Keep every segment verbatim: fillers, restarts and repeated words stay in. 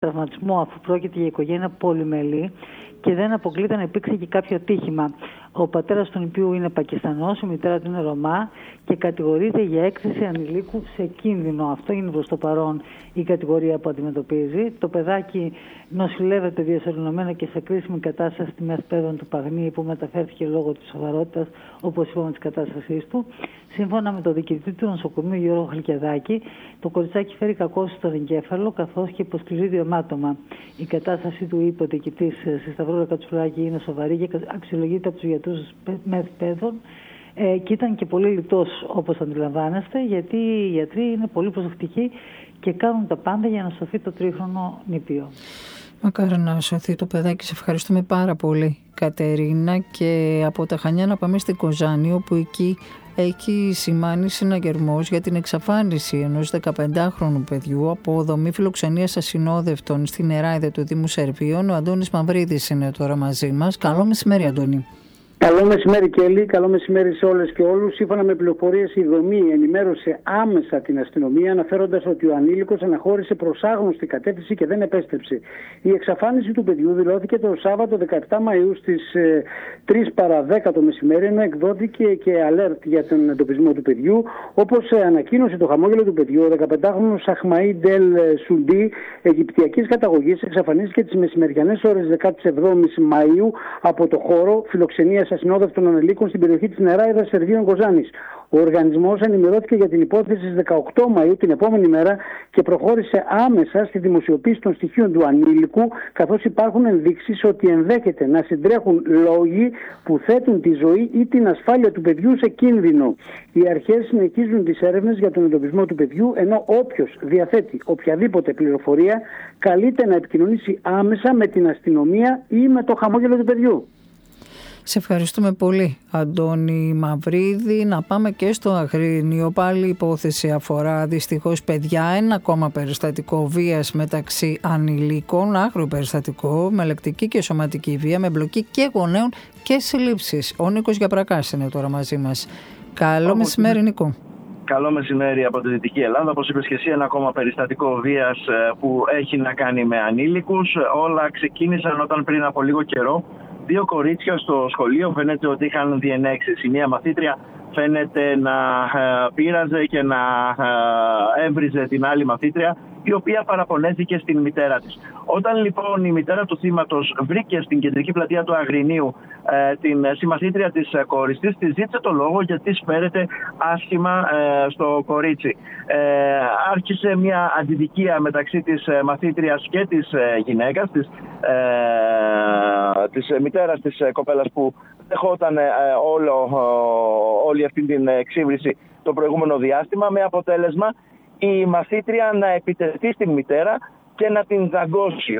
τραυματισμό, αφού πρόκειται για οικογένεια πολυμελή και δεν αποκλείται να υπήρξε και κάποιο ατύχημα. Ο πατέρας του νηπιού είναι Πακιστανός, η μητέρα του είναι Ρωμά και κατηγορείται για έκθεση ανηλίκου σε κίνδυνο. Αυτό είναι προς το παρόν η κατηγορία που αντιμετωπίζει. Το παιδάκι νοσηλεύεται διασωληνωμένο και σε κρίσιμη κατάσταση στη μεθ-παιδών του Παγνή, που μεταφέρθηκε λόγω της σοβαρότητας, όπως είπαμε, της κατάστασής του. Σύμφωνα με το διοικητή του νοσοκομείου Γιώργο Χαλκιαδάκη, το κοριτσάκι φέρει κακώσεις στον εγκέφαλο καθώς και υποσκληρίδιο αιμάτωμα. Η κατάσταση του, είπε ο διοικητής στη Σταυρούλα Κατσουράκη, είναι σοβαρή και αξιολογείται από τους γιατρούς μεθ-παιδών. Ε, και ήταν και πολύ λιτός, όπως αντιλαμβάνεστε, γιατί οι γιατροί είναι πολύ προσεκτικοί και κάνουν τα πάντα για να σωθεί το τρίχρονο νηπίο. Μακάρι να σωθεί το παιδάκι. Σε ευχαριστούμε πάρα πολύ, Κατερίνα. Και από τα Χανιά να πάμε στην Κοζάνη, όπου εκεί έχει σημάνει συναγερμός για την εξαφάνιση ενός δεκαπεντάχρονου παιδιού από δομή φιλοξενίας ασυνόδευτων στην Νεράιδα του Δήμου Σερβίων. Ο Αντώνης Μαυρίδης είναι τώρα μαζί μας. Καλό μεσημέρι, Αντώνη. Καλό μεσημέρι, Κέλλη. Καλό μεσημέρι σε όλες και όλους. Σύμφωνα με πληροφορίες, η δομή ενημέρωσε άμεσα την αστυνομία, αναφέροντας ότι ο ανήλικος αναχώρησε προς άγνωστη κατεύθυνση και δεν επέστρεψε. Η εξαφάνιση του παιδιού δηλώθηκε το Σάββατο δεκαεπτά Μαΐου στις ε, τρεις παρά δέκα το μεσημέρι, ενώ εκδόθηκε και alert για τον εντοπισμό του παιδιού. Όπως ε, ανακοίνωσε το χαμόγελο του παιδιού, ο δεκαπεντάχρονος Αχμαΐ Ντελ Σουντί, Αιγυπτιακής καταγωγής, εξαφανίστηκε τις μεσημεριανές ώρες δεκαεπτά Μαΐου από το χώρο φιλοξενίας ασυνόδευτων ανηλίκων στην περιοχή της Νεράιδας Σερβίων Κοζάνης. Ο οργανισμός ενημερώθηκε για την υπόθεση στις δεκαοκτώ Μαΐου, την επόμενη μέρα, και προχώρησε άμεσα στη δημοσιοποίηση των στοιχείων του ανήλικου, καθώς υπάρχουν ενδείξεις ότι ενδέχεται να συντρέχουν λόγοι που θέτουν τη ζωή ή την ασφάλεια του παιδιού σε κίνδυνο. Οι αρχές συνεχίζουν τις έρευνες για τον εντοπισμό του παιδιού, ενώ όποιος διαθέτει οποιαδήποτε πληροφορία καλείται να επικοινωνήσει άμεσα με την αστυνομία ή με το χαμόγελο του παιδιού. Σε ευχαριστούμε πολύ, Αντώνη Μαυρίδη. Να πάμε και στο Αγρίνιο. Πάλι η υπόθεση αφορά δυστυχώς παιδιά. Ένα ακόμα περιστατικό βίας μεταξύ ανηλίκων, άγριο περιστατικό, με λεκτική και σωματική βία, με εμπλοκή και γονέων και συλλήψεις. Ο Νίκος Γιαπρακάς είναι τώρα μαζί μας. Καλό μεσημέρι, Νίκο. Καλό μεσημέρι από τη Δυτική Ελλάδα. Όπως είπες και εσύ, ένα ακόμα περιστατικό βίας που έχει να κάνει με ανήλικους. Όλα ξεκίνησαν όταν πριν από λίγο καιρό δύο κορίτσια στο σχολείο φαίνεται ότι είχαν διενέξεις. Η μία μαθήτρια φαίνεται να πείραζε και να έβριζε την άλλη μαθήτρια, η οποία παραπονέθηκε στην μητέρα της. Όταν λοιπόν η μητέρα του θύματος βρήκε στην κεντρική πλατεία του Αγρινίου ε, την συμμαθήτρια της κόρης της, της ζήτησε το λόγο γιατί σφαίρεται άσχημα ε, στο κορίτσι. Ε, άρχισε μια αντιδικία μεταξύ της μαθήτριας και της ε, γυναίκας, της, ε, της μητέρας της κοπέλας που δεχόταν ε, όλο, ε, όλη αυτή την εξύβριση το προηγούμενο διάστημα, με αποτέλεσμα η μαθήτρια να επιτεθεί στην μητέρα και να την δαγκώσει.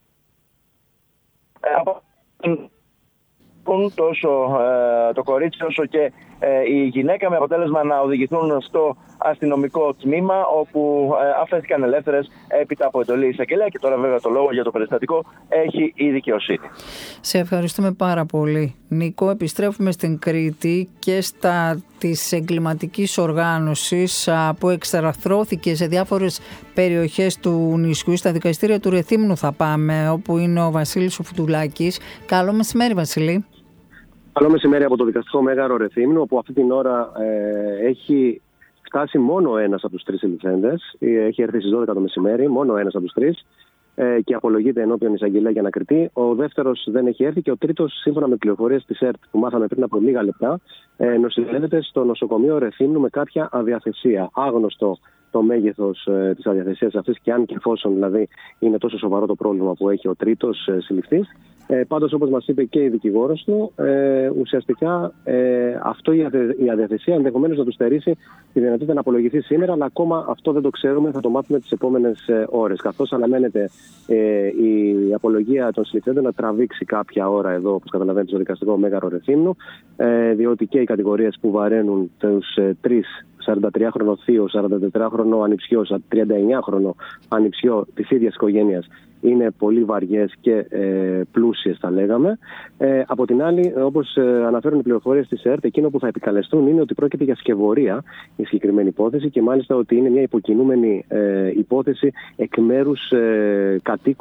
Τόσο ε, το κορίτσι όσο και ε, η γυναίκα, με αποτέλεσμα να οδηγηθούν στο αστυνομικό τμήμα, όπου ε, αφέθηκαν ελεύθερες έπειτα από εντολή εισαγγελέα, και τώρα βέβαια το λόγο για το περιστατικό έχει η δικαιοσύνη. Σε ευχαριστούμε πάρα πολύ, Νίκο. Επιστρέφουμε στην Κρήτη και στα της εγκληματικής οργάνωσης που εξαρθρώθηκε σε διάφορες περιοχές του νησιού. Στα δικαστήρια του Ρεθύμνου θα πάμε, όπου είναι ο Βασίλης ο Φουτουλάκης. Καλό μεσημέρι, Βασίλη. Καλό μεσημέρι από το δικαστικό μέγαρο Ρεθύμνου, όπου αυτή την ώρα ε, έχει φτάσει μόνο ένας από τους τρεις συλληφθέντες. Έχει έρθει στις δώδεκα το μεσημέρι, μόνο ένας από τους τρεις, ε, και απολογείται ενώπιον εισαγγελέα για ανακριτή. Ο δεύτερος δεν έχει έρθει και ο τρίτος, σύμφωνα με πληροφορίες της ΕΡΤ που μάθαμε πριν από λίγα λεπτά, ε, νοσηλεύεται στο νοσοκομείο Ρεθύμνου με κάποια αδιαθεσία. Άγνωστο το μέγεθος ε, της αδιαθεσίας αυτής, και αν και εφόσον δηλαδή είναι τόσο σοβαρό το πρόβλημα που έχει ο τρίτος ε, συλληφθής. Ε, πάντως, όπως μας είπε και η δικηγόρος του, ε, ουσιαστικά ε, αυτό η, αδιαθεσία, η αδιαθεσία ενδεχομένως να του στερήσει τη δυνατότητα να απολογηθεί σήμερα, αλλά ακόμα αυτό δεν το ξέρουμε, θα το μάθουμε τις επόμενες ε, ώρες. Καθώς αναμένεται ε, η απολογία των συλληφθέντων να τραβήξει κάποια ώρα εδώ, όπως καταλαβαίνετε, στο δικαστικό μέγαρο Ρεθύμνου, ε, διότι και οι κατηγορίες που βαραίνουν τους ε, τρεις σαραντατριάχρονο θείο, σαραντατετράχρονο ανιψιό, τριανταεννιάχρονο ανιψιό της ίδιας οικογένειας είναι πολύ βαριές και ε, πλούσιες, θα λέγαμε. Ε, από την άλλη, όπως ε, αναφέρουν οι πληροφορίες της ΕΡΤ, εκείνο που θα επικαλεστούν είναι ότι πρόκειται για σκευωρία η συγκεκριμένη υπόθεση και μάλιστα ότι είναι μια υποκινούμενη ε, υπόθεση εκ μέρους ε, κατοίκων